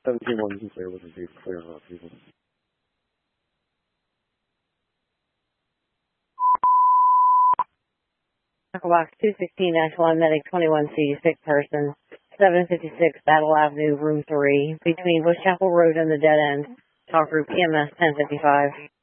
17-1, clear with a clear on people. Box 216-1, medic 21C, sick person, 756 Battle Avenue, room 3, between Bush Chapel Road and the dead end. Talk group EMS 1055.